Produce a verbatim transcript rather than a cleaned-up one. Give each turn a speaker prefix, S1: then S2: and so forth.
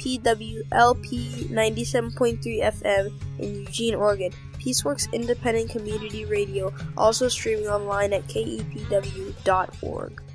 S1: P W L P ninety-seven point three F M in Eugene, Oregon. Peaceworks Independent Community Radio, also streaming online at K E P W dot org.